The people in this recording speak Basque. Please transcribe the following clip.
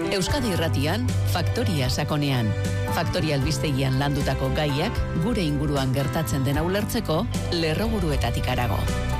Euskadi Irratian, Faktoria Sakonean. Faktoria albistegian landutako gaiak gure inguruan gertatzen dena ulertzeko lerroburuetatik harago.